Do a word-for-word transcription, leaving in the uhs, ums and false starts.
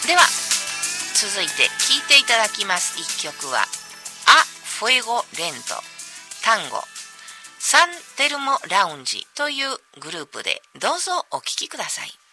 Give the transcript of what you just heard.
では続いて聴いていただきます一曲はア・フェゴ・レント単語サンテルモ・ラウンジというグループで、どうぞお聴きください。